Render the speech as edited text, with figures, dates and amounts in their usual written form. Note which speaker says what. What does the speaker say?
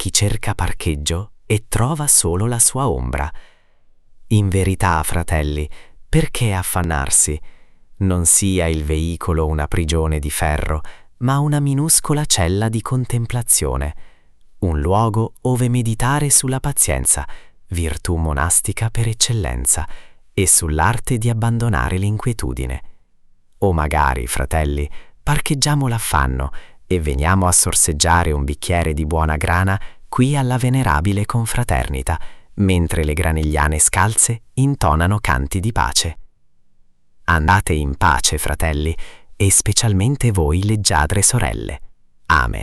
Speaker 1: chi cerca parcheggio e trova solo la sua ombra. In verità, fratelli, perché affannarsi? Non sia il veicolo una prigione di ferro, ma una minuscola cella di contemplazione, un luogo ove meditare sulla pazienza, virtù monastica per eccellenza, e sull'arte di abbandonare l'inquietudine. O magari, fratelli, parcheggiamo l'affanno e veniamo a sorseggiare un bicchiere di buona grana qui alla venerabile confraternita, mentre le granigliane scalze intonano canti di pace. Andate in pace, fratelli, e specialmente voi leggiadre sorelle. Amen.